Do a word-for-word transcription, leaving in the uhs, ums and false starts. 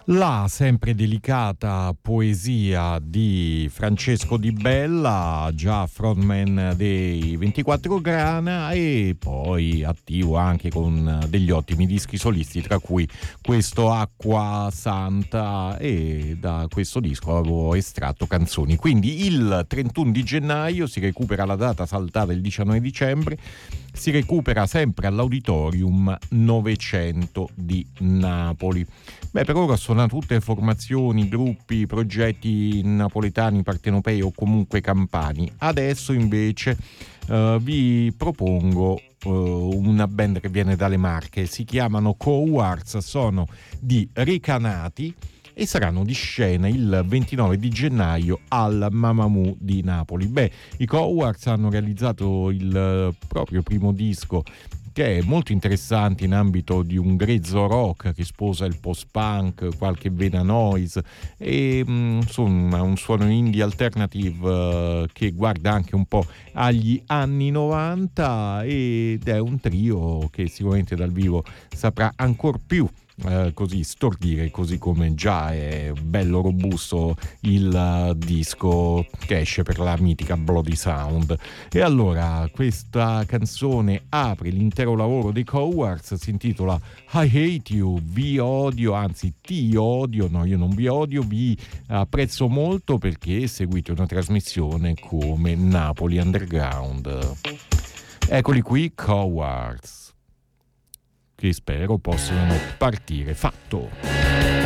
La sempre delicata poesia di Francesco Di Bella, già frontman dei ventiquattro Grana e poi attivo anche con degli ottimi dischi solisti, tra cui questo Acqua Santa, e da questo disco avevo estratto canzoni. Quindi il trentuno di gennaio si recupera la data saltata il diciannove dicembre, si recupera sempre all'Auditorium novecento di Napoli. Beh, per ora sono tutte formazioni, gruppi, progetti napoletani, partenopei o comunque campani. Adesso invece uh, vi propongo uh, una band che viene dalle Marche, si chiamano Cowards, sono di Recanati e saranno di scena il ventinove di gennaio al Mamamoo di Napoli. Beh, i Cowards hanno realizzato il proprio primo disco, che è molto interessante in ambito di un grezzo rock che sposa il post-punk, qualche vena noise e insomma un suono indie alternative eh, che guarda anche un po' agli anni novanta, ed è un trio che sicuramente dal vivo saprà ancor più Eh, così stordire, così come già è bello robusto il uh, disco che esce per la mitica Bloody Sound. E allora questa canzone apre l'intero lavoro dei Cowards, si intitola I Hate You, vi odio, anzi ti odio, no, io non vi odio, vi apprezzo molto perché seguite una trasmissione come Napoli Underground. Eccoli qui, Cowards, che spero possano partire. Fatto!